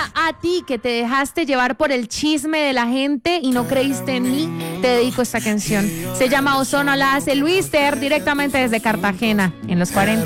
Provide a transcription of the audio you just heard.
a ti que te dejaste llevar por el chisme de la gente y no creíste en mí, te dedico esta canción. Se llama Ozono, la hace Luis Ter directamente desde Cartagena en los 40.